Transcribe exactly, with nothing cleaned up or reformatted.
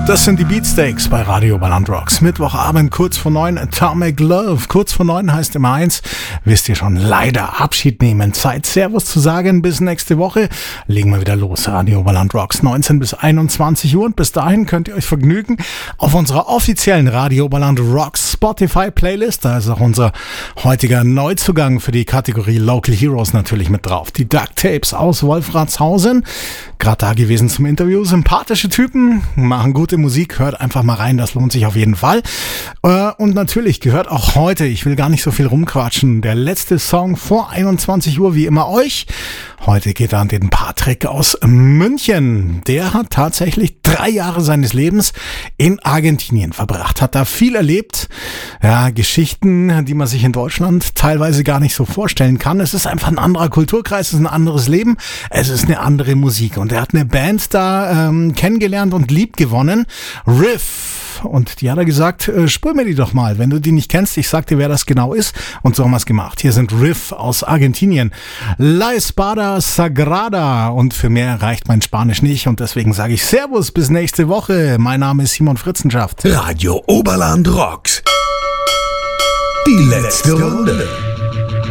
Das sind die Beatsteaks bei Radio Oberland Rocks. Mittwochabend, kurz vor neun, Atomic Love. Kurz vor neun heißt immer eins, wisst ihr schon, leider Abschied nehmen. Zeit, Servus zu sagen. Bis nächste Woche legen wir wieder los. Radio Oberland Rocks, neunzehn bis einundzwanzig Uhr. Und bis dahin könnt ihr euch vergnügen auf unserer offiziellen Radio Oberland Rocks Spotify Playlist. Da ist auch unser heutiger Neuzugang für die Kategorie Local Heroes natürlich mit drauf. Die Duck Tapes aus Wolfratshausen. Gerade da gewesen zum Interview. Sympathische Typen, machen gute Musik, hört einfach mal rein, das lohnt sich auf jeden Fall. Und natürlich gehört auch heute, ich will gar nicht so viel rumquatschen, der letzte Song vor einundzwanzig Uhr, wie immer euch. Heute geht er an den Patrick aus München. Der hat tatsächlich drei Jahre seines Lebens in Argentinien verbracht, hat da viel erlebt. Ja, Geschichten, die man sich in Deutschland teilweise gar nicht so vorstellen kann. Es ist einfach ein anderer Kulturkreis, es ist ein anderes Leben, es ist eine andere Musik. Und er hat eine Band da ähm, kennengelernt und lieb gewonnen. Riff. Und die hat er gesagt, äh, spur mir die doch mal. Wenn du die nicht kennst, ich sag dir, wer das genau ist. Und so haben wir es gemacht. Hier sind Riff aus Argentinien. La Espada Sagrada. Und für mehr reicht mein Spanisch nicht. Und deswegen sage ich Servus, bis nächste Woche. Mein Name ist Simon Fritzenschaft. Radio Oberland Rocks. Die letzte Runde.